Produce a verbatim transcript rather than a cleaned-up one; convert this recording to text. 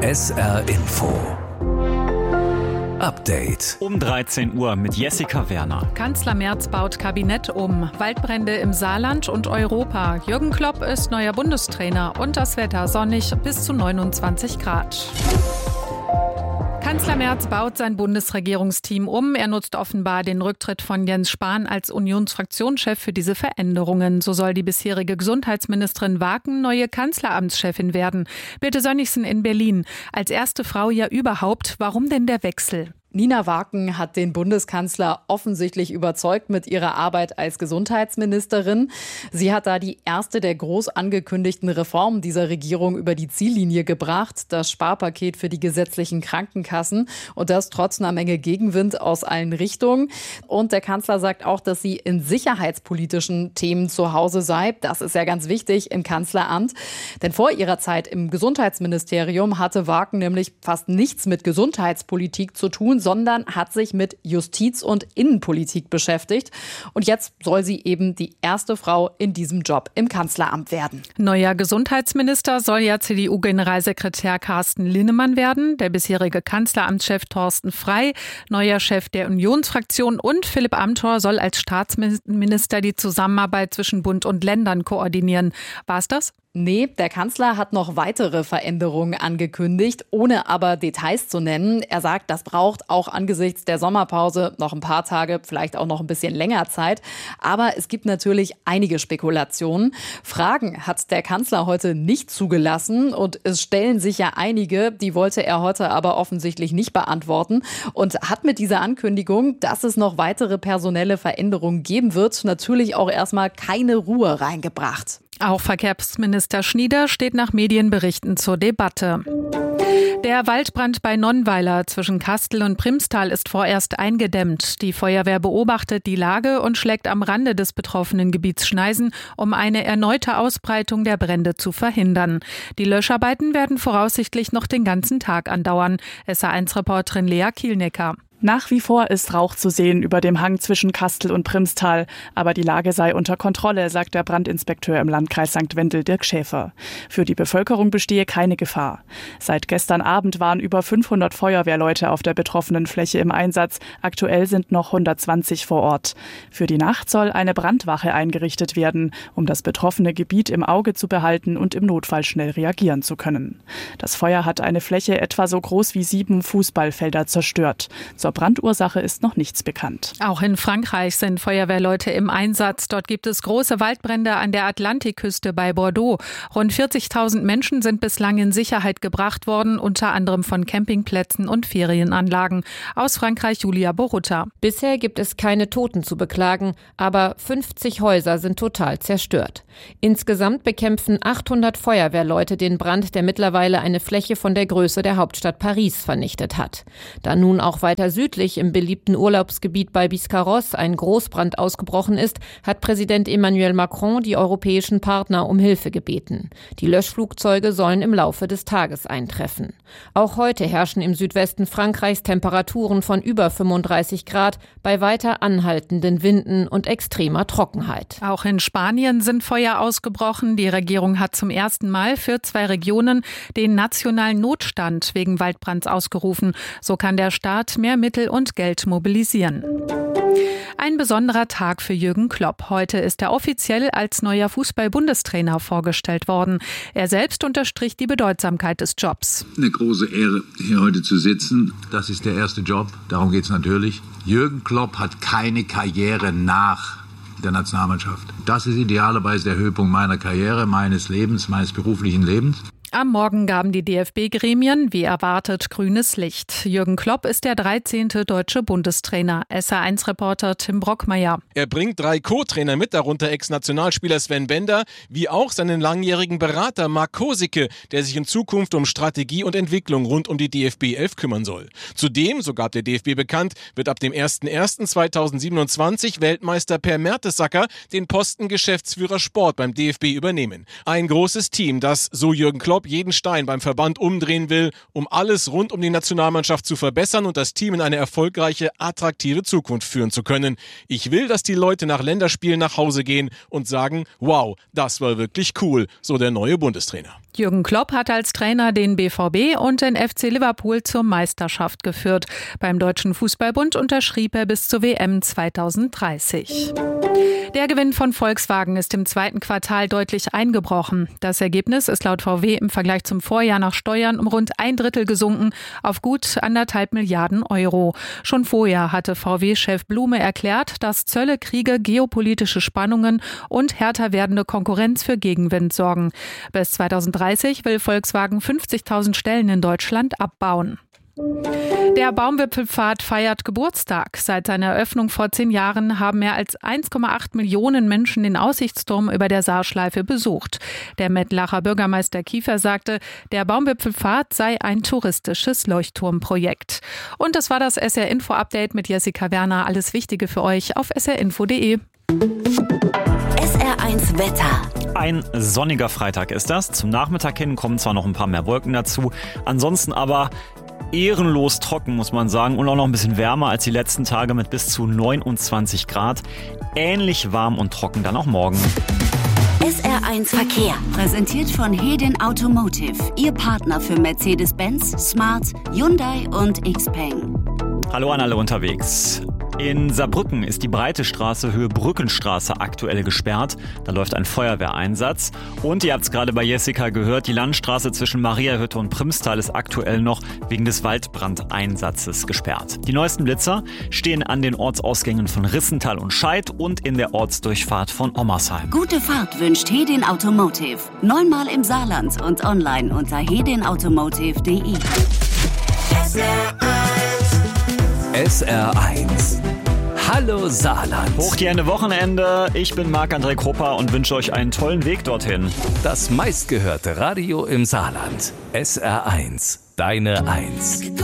S R Info Update. Um dreizehn Uhr mit Jessica Werner. Kanzler Merz baut Kabinett um. Waldbrände im Saarland und Europa. Jürgen Klopp ist neuer Bundestrainer. Und das Wetter sonnig bis zu neunundzwanzig Grad. Kanzler Merz baut sein Bundesregierungsteam um. Er nutzt offenbar den Rücktritt von Jens Spahn als Unionsfraktionschef für diese Veränderungen. So soll die bisherige Gesundheitsministerin Waken neue Kanzleramtschefin werden. Birte Sönnigsen in Berlin. Als erste Frau ja überhaupt. Warum denn der Wechsel? Nina Waken hat den Bundeskanzler offensichtlich überzeugt mit ihrer Arbeit als Gesundheitsministerin. Sie hat da die erste der groß angekündigten Reformen dieser Regierung über die Ziellinie gebracht, das Sparpaket für die gesetzlichen Krankenkassen, und das trotz einer Menge Gegenwind aus allen Richtungen. Und der Kanzler sagt auch, dass sie in sicherheitspolitischen Themen zu Hause sei. Das ist ja ganz wichtig im Kanzleramt. Denn vor ihrer Zeit im Gesundheitsministerium hatte Waken nämlich fast nichts mit Gesundheitspolitik zu tun, sondern hat sich mit Justiz- und Innenpolitik beschäftigt. Und jetzt soll sie eben die erste Frau in diesem Job im Kanzleramt werden. Neuer Gesundheitsminister soll ja C D U-Generalsekretär Carsten Linnemann werden, der bisherige Kanzleramtschef Thorsten Frey, neuer Chef der Unionsfraktion, und Philipp Amthor soll als Staatsminister die Zusammenarbeit zwischen Bund und Ländern koordinieren. War's das? Nee, der Kanzler hat noch weitere Veränderungen angekündigt, ohne aber Details zu nennen. Er sagt, das braucht auch angesichts der Sommerpause noch ein paar Tage, vielleicht auch noch ein bisschen länger Zeit. Aber es gibt natürlich einige Spekulationen. Fragen hat der Kanzler heute nicht zugelassen und es stellen sich ja einige, die wollte er heute aber offensichtlich nicht beantworten und hat mit dieser Ankündigung, dass es noch weitere personelle Veränderungen geben wird, natürlich auch erstmal keine Ruhe reingebracht. Auch Verkehrsminister Schnieder steht nach Medienberichten zur Debatte. Der Waldbrand bei Nonnweiler zwischen Kastel und Primstal ist vorerst eingedämmt. Die Feuerwehr beobachtet die Lage und schlägt am Rande des betroffenen Gebiets Schneisen, um eine erneute Ausbreitung der Brände zu verhindern. Die Löscharbeiten werden voraussichtlich noch den ganzen Tag andauern. S R eins Reporterin Lea Kielnecker. Nach wie vor ist Rauch zu sehen über dem Hang zwischen Kastel und Primstal. Aber die Lage sei unter Kontrolle, sagt der Brandinspekteur im Landkreis Sankt Wendel, Dirk Schäfer. Für die Bevölkerung bestehe keine Gefahr. Seit gestern Abend waren über fünfhundert Feuerwehrleute auf der betroffenen Fläche im Einsatz. Aktuell sind noch hundertzwanzig vor Ort. Für die Nacht soll eine Brandwache eingerichtet werden, um das betroffene Gebiet im Auge zu behalten und im Notfall schnell reagieren zu können. Das Feuer hat eine Fläche etwa so groß wie sieben Fußballfelder zerstört. Zur Brandursache ist noch nichts bekannt. Auch in Frankreich sind Feuerwehrleute im Einsatz. Dort gibt es große Waldbrände an der Atlantikküste bei Bordeaux. Rund vierzigtausend Menschen sind bislang in Sicherheit gebracht worden, unter anderem von Campingplätzen und Ferienanlagen. Aus Frankreich Julia Borutta. Bisher gibt es keine Toten zu beklagen, aber fünfzig Häuser sind total zerstört. Insgesamt bekämpfen achthundert Feuerwehrleute den Brand, der mittlerweile eine Fläche von der Größe der Hauptstadt Paris vernichtet hat. Da nun auch weiter südlich im beliebten Urlaubsgebiet bei Biscarrosse ein Großbrand ausgebrochen ist, hat Präsident Emmanuel Macron die europäischen Partner um Hilfe gebeten. Die Löschflugzeuge sollen im Laufe des Tages eintreffen. Auch heute herrschen im Südwesten Frankreichs Temperaturen von über fünfunddreißig Grad bei weiter anhaltenden Winden und extremer Trockenheit. Auch in Spanien sind Feuer ausgebrochen. Die Regierung hat zum ersten Mal für zwei Regionen den nationalen Notstand wegen Waldbrands ausgerufen. So kann der Staat mehr Mittel und Geld mobilisieren. Ein besonderer Tag für Jürgen Klopp. Heute ist er offiziell als neuer Fußball-Bundestrainer vorgestellt worden. Er selbst unterstrich die Bedeutsamkeit des Jobs. Eine große Ehre, hier heute zu sitzen. Das ist der erste Job, darum geht es natürlich. Jürgen Klopp hat keine Karriere nach der Nationalmannschaft. Das ist idealerweise der Höhepunkt meiner Karriere, meines Lebens, meines beruflichen Lebens. Am Morgen gaben die D F B-Gremien, wie erwartet, grünes Licht. Jürgen Klopp ist der dreizehnte deutsche Bundestrainer. S R eins Reporter Tim Brockmeier. Er bringt drei Co-Trainer mit, darunter Ex-Nationalspieler Sven Bender, wie auch seinen langjährigen Berater Mark Kosicke, der sich in Zukunft um Strategie und Entwicklung rund um die D F B elf kümmern soll. Zudem, so gab der D F B bekannt, wird ab dem ersten ersten zweitausendsiebenundzwanzig Weltmeister Per Mertesacker den Posten Geschäftsführer Sport beim D F B übernehmen. Ein großes Team, das, so Jürgen Klopp, jeden Stein beim Verband umdrehen will, um alles rund um die Nationalmannschaft zu verbessern und das Team in eine erfolgreiche, attraktive Zukunft führen zu können. Ich will, dass die Leute nach Länderspielen nach Hause gehen und sagen, wow, das war wirklich cool, so der neue Bundestrainer. Jürgen Klopp hat als Trainer den B V B und den F C Liverpool zur Meisterschaft geführt. Beim Deutschen Fußballbund unterschrieb er bis zur W M zweitausenddreißig. Der Gewinn von Volkswagen ist im zweiten Quartal deutlich eingebrochen. Das Ergebnis ist laut V W im Vergleich zum Vorjahr nach Steuern um rund ein Drittel gesunken auf gut anderthalb Milliarden Euro. Schon vorher hatte V W-Chef Blume erklärt, dass Zölle, Kriege, geopolitische Spannungen und härter werdende Konkurrenz für Gegenwind sorgen. Bis zweitausenddreißig will Volkswagen fünfzigtausend Stellen in Deutschland abbauen. Der Baumwipfelpfad feiert Geburtstag. Seit seiner Eröffnung vor zehn Jahren haben mehr als eins Komma acht Millionen Menschen den Aussichtsturm über der Saarschleife besucht. Der Mettlacher Bürgermeister Kiefer sagte, der Baumwipfelpfad sei ein touristisches Leuchtturmprojekt. Und das war das S R Info Update mit Jessica Werner. Alles Wichtige für euch auf s r info punkt d e. S R eins Wetter. Ein sonniger Freitag ist das. Zum Nachmittag hin kommen zwar noch ein paar mehr Wolken dazu, ansonsten aber ehrenlos trocken, muss man sagen, und auch noch ein bisschen wärmer als die letzten Tage mit bis zu neunundzwanzig Grad. Ähnlich warm und trocken dann auch morgen. S R eins Verkehr, präsentiert von Hedin Automotive, Ihr Partner für Mercedes-Benz, Smart, Hyundai und Xpeng. Hallo an alle unterwegs. In Saarbrücken ist die breite Straße Höhe Brückenstraße aktuell gesperrt. Da läuft ein Feuerwehreinsatz. Und ihr habt es gerade bei Jessica gehört, die Landstraße zwischen Mariahütte und Primstal ist aktuell noch wegen des Waldbrandeinsatzes gesperrt. Die neuesten Blitzer stehen an den Ortsausgängen von Rissental und Scheid und in der Ortsdurchfahrt von Ommersheim. Gute Fahrt wünscht Hedin Automotive. Neunmal im Saarland und online unter hedin automotive punkt d e. S R eins. Hallo Saarland. Hoch die Hände Wochenende. Ich bin Marc-André Krupper und wünsche euch einen tollen Weg dorthin. Das meistgehörte Radio im Saarland. S R eins. Deine Eins.